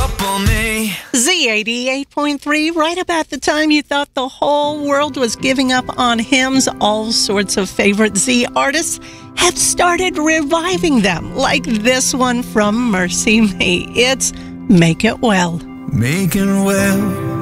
up on me. Z88.3, right about the time you thought the whole world was giving up on hymns, all sorts of favorite Z artists have started reviving them, like this one from Mercy Me. It's Make It Well. Make it well.